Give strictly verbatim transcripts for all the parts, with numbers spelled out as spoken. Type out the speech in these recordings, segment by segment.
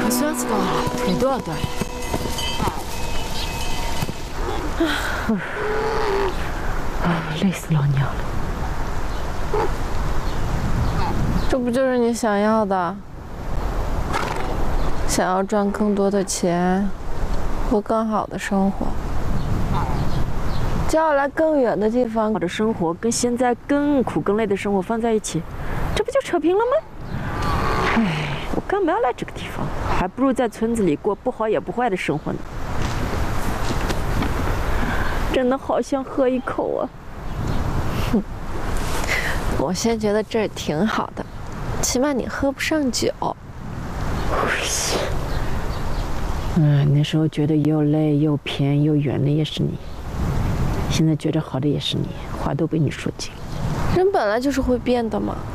可算是到了，没多少段。啊，累死老娘了！ 这不就是你想要的？想要赚更多的钱，过更好的生活，就要来更远的地方。 好的生活跟现在更苦更累的生活放在一起，这不就扯平了吗？唉，我干嘛要来这个地方？还不如在村子里过不好也不坏的生活呢。真的好想喝一口啊！ 哼，我先觉得这儿挺好的，起码你喝不上酒。 嗯，那时候觉得又累又偏又远的也是你，现在觉得好的也是你，话都被你说尽。 人本来就是会变的嘛。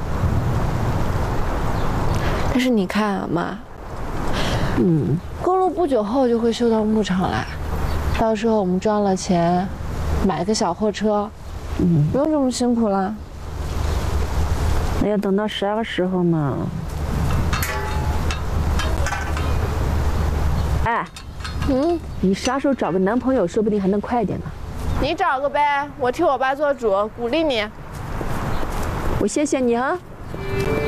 但是你看啊，妈， 嗯， 公路不久后就会修到牧场来，到时候我们赚了钱，买个小货车，嗯，不用这么辛苦了。 那要等到啥个时候嘛？哎， 嗯， 你啥时候找个男朋友，说不定还能快一点呢。 你找个呗，我替我爸做主，鼓励你。 我谢谢你啊。